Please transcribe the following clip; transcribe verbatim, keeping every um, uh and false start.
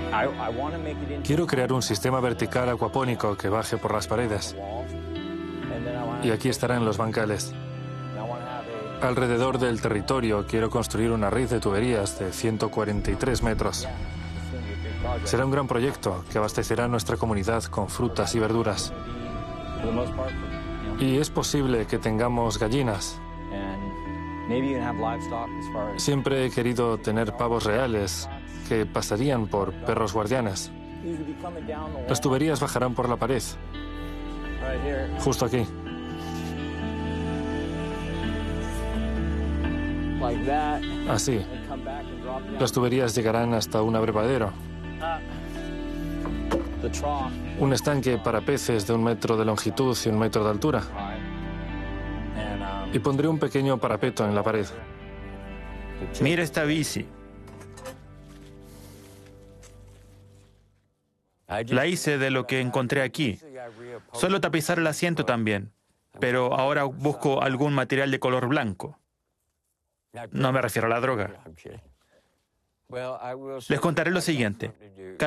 Quiero crear un sistema vertical acuapónico que baje por las paredes. Y aquí estarán los bancales. Alrededor del territorio quiero construir una red de tuberías de ciento cuarenta y tres metros. Será un gran proyecto que abastecerá a nuestra comunidad con frutas y verduras. Y es posible que tengamos gallinas. Siempre he querido tener pavos reales que pasarían por perros guardianes. Las tuberías bajarán por la pared, justo aquí. Así. Las tuberías llegarán hasta un abrevadero. Un estanque para peces de un metro de longitud y un metro de altura. Y pondré un pequeño parapeto en la pared. Mira esta bici. La hice de lo que encontré aquí. Solo tapizar el asiento también. Pero ahora busco algún material de color blanco. No me refiero a la droga. Les contaré lo siguiente.